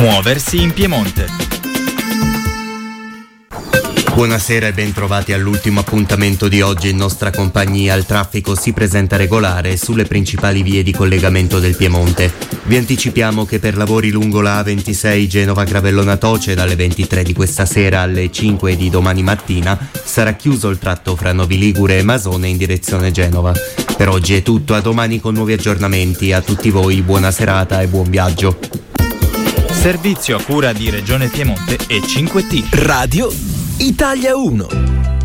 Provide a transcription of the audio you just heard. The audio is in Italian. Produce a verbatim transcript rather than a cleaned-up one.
Muoversi in Piemonte. Buonasera e ben trovati all'ultimo appuntamento di oggi in nostra compagnia. Il traffico si presenta regolare sulle principali vie di collegamento del Piemonte. Vi anticipiamo che per lavori lungo la A ventisei Genova-Gravellona Toce dalle ventitré di questa sera alle cinque di domani mattina sarà chiuso il tratto fra Novi Ligure e Masone in direzione Genova. Per oggi è tutto, a domani con nuovi aggiornamenti. A tutti voi buona serata e buon viaggio. Servizio a cura di Regione Piemonte e cinque T. Radio Italia uno.